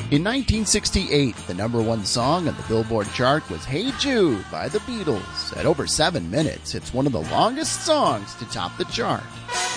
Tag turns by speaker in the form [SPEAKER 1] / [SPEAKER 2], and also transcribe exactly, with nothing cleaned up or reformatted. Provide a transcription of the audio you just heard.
[SPEAKER 1] In nineteen sixty-eight, the number one song on the Billboard chart was Hey Jude by the Beatles. At over seven minutes, it's one of the longest songs to top the chart.